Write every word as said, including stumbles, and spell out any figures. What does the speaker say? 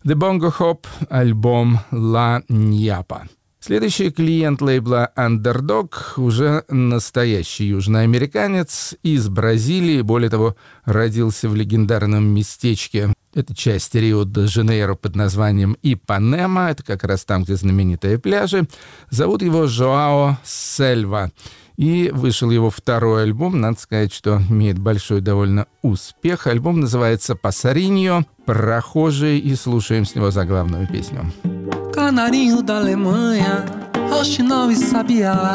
The Bongo Hop, альбом «Ла Ньяпа». Следующий клиент лейбла Underdog уже настоящий южноамериканец из Бразилии, более того, родился в легендарном местечке. Это часть Рио-де-Жанейро под названием Ипанема, это как раз там, где знаменитые пляжи. Зовут его Жоао Сельва. И вышел его второй альбом, надо сказать, что имеет большой довольно успех. Альбом называется «Пассариньо», «Прохожий», и слушаем с него заглавную песню. Canarinho da Alemanha, roxinol e sabiá,